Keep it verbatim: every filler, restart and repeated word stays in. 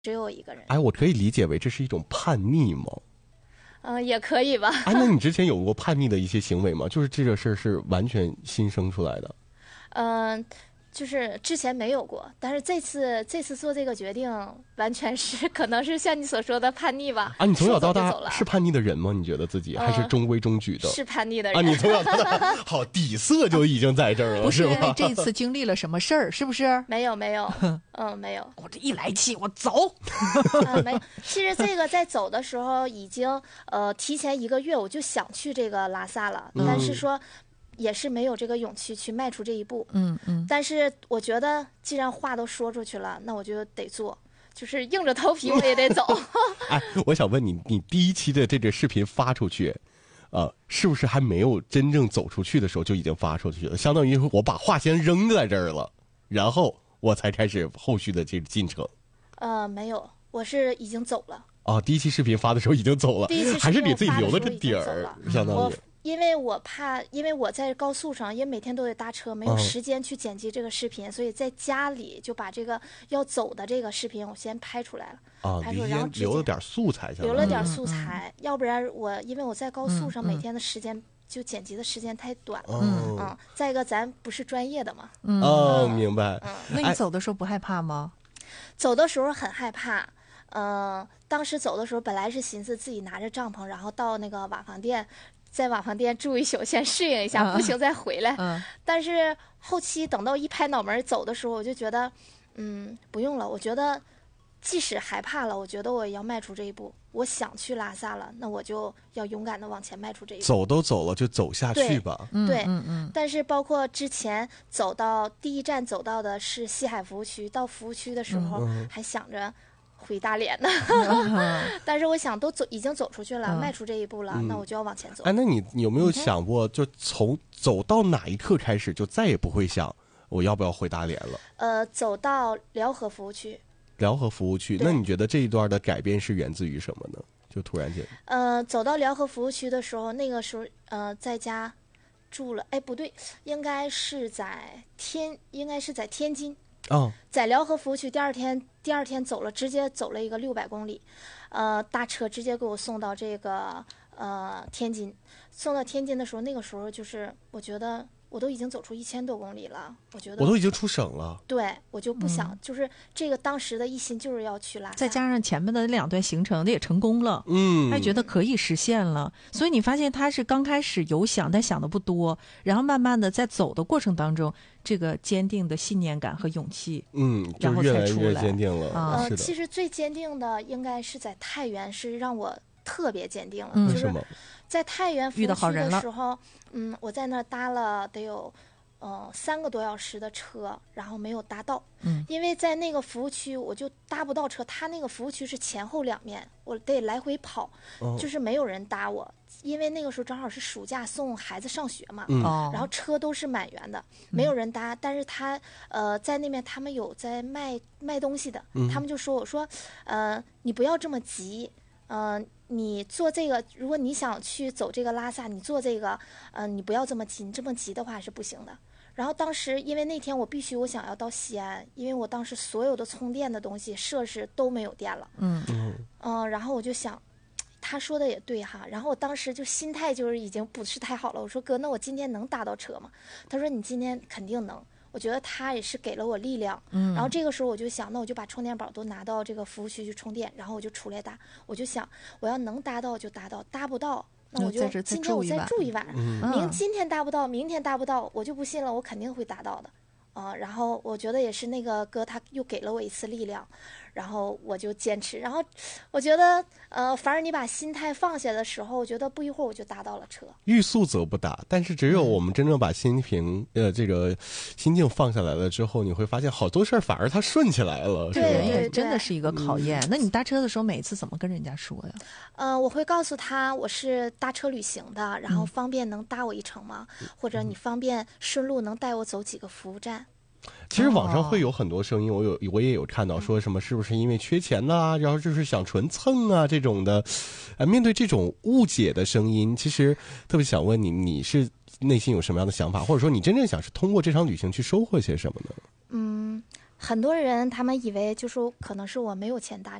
只有我一个人。 哎，我可以理解为这是一种叛逆吗？ 嗯、呃，也可以吧。 哎，那你之前有过叛逆的一些行为吗？就是这个事儿是完全新生出来的。 嗯、呃。就是之前没有过，但是这次这次做这个决定，完全是可能是像你所说的叛逆吧。 啊，你从小到大是叛逆的人吗？你觉得自己、呃、还是中规中矩的？ 是叛逆的人啊！你从小到大好底色就已经在这儿了， 不是吧？ 因为这次经历了什么事儿，是不是？ 没有没有，嗯，没有。 我这一来气，我走。 啊，没有。其实这个在走的时候，已经呃提前一个月我就想去这个拉萨了，嗯、但是说。也是没有这个勇气去迈出这一步， 嗯嗯。 但是我觉得，既然话都说出去了，那我就得做，就是硬着头皮我也得走。 哎，我想问你，你第一期的这个视频发出去，呃，是不是还没有真正走出去的时候就已经发出去了？相当于我把话先扔在这儿了，然后我才开始后续的这个进程。 呃，没有，我是已经走了。 哦，第一期视频发的时候已经走了， 第一期还是给自己留了个底儿，相当于。 因为我怕，因为我在高速上，因为每天都得搭车，没有时间去剪辑这个视频，哦、所以在家里就把这个要走的这个视频我先拍出来了。 啊， 拍出然后留了点素材， 留了点素材， 嗯、 要不然我因为我在高速上每天的时间、嗯、就剪辑的时间太短了。 嗯嗯，再一个咱不是专业的嘛。 嗯哦，明白。 嗯，那你走的时候不害怕吗？ 走的时候很害怕。嗯、呃，当时走的时候本来是寻思自己拿着帐篷，然后到那个瓦房店。在瓦房店住一宿，先适应一下，嗯、不行再回来。 嗯、 但是后期等到一拍脑门走的时候，我就觉得，嗯，不用了。我觉得，即使害怕了，我觉得我也要迈出这一步。我想去拉萨了，那我就要勇敢的往前迈出这一步。 走都走了，就走下去吧。 对， 嗯嗯。 但是包括之前走到第一站走到的是西海服务区，到服务区的时候、 嗯、 还想着。回大连呢，但是我想都走，已经走出去了，嗯、迈出这一步了，嗯、那我就要往前走。 哎，那你有没有想过，就从走到哪一刻开始，就再也不会想我要不要回大连了？ 呃，走到辽河服务区。 辽河服务区，那你觉得这一段的改变是源自于什么呢？就突然间， 呃，走到辽河服务区的时候，那个时候呃在家住了，哎，不对，应该是在天，应该是在天津。 哦， 在辽河服务区，第二天第二天走了，直接走了一个六百公里，呃，大车直接给我送到这个呃天津。送到天津的时候，那个时候就是我觉得我都已经走出一千多公里了，我觉得我都已经出省了。 对，我就不想，嗯、就是这个当时的一心就是要去拉萨， 再加上前面的两段行程，那也成功了， 嗯， 他觉得可以实现了。所以你发现他是刚开始有想，但想的不多，然后慢慢的在走的过程当中。这个坚定的信念感和勇气， 嗯， 然后才出来， 越来越坚定了。 啊、 呃，其实最坚定的应该是在太原，是让我特别坚定了。 嗯、 就是在太原服务区的时候， 嗯， 我在那儿搭了得有呃三个多小时的车，然后没有搭到。 嗯， 因为在那个服务区我就搭不到车，他那个服务区是前后两面，我得来回跑， 哦、 就是没有人搭我。因为那个时候正好是暑假送孩子上学嘛， 嗯、 然后车都是满员的，没有人搭。嗯、但是他呃在那边他们有在卖卖东西的， 嗯、 他们就说我说呃你不要这么急，呃你做这个，如果你想去走这个拉萨，你做这个呃你不要这么急，你这么急的话是不行的。然后当时因为那天我必须我想要到西安，因为我当时所有的充电的东西设施都没有电了， 嗯嗯、 呃、然后我就想。他说的也对哈，然后我当时就心态就是已经不是太好了。我说哥，那我今天能搭到车吗？他说你今天肯定能。我觉得他也是给了我力量。 嗯， 然后这个时候我就想，那我就把充电宝都拿到这个服务区去充电，然后我就出来搭。我就想，我要能搭到就搭到，搭不到那我就今天我再住一晚。 嗯、 明今天搭不到，明天搭不到，我就不信了，我肯定会搭到的。啊、呃，然后我觉得也是那个哥，他又给了我一次力量。然后我就坚持，然后我觉得，呃，反而你把心态放下的时候，我觉得不一会儿我就搭到了车。 欲速则不达，但是只有我们真正把心平，呃，这个心境放下来了之后，你会发现好多事儿反而它顺起来了。 对对对， 真的是一个考验。嗯、那你搭车的时候，每次怎么跟人家说呀？ 呃，我会告诉他我是搭车旅行的，然后方便能搭我一程吗？嗯、或者你方便顺路能带我走几个服务站？ 其实网上会有很多声音，我有我也有看到说什么是不是因为缺钱呐、啊，然后就是想纯蹭啊这种的，呃，面对这种误解的声音，其实特别想问你，你是内心有什么样的想法，或者说你真正想是通过这场旅行去收获些什么呢？ 嗯， 很多人他们以为就是可能是我没有钱搭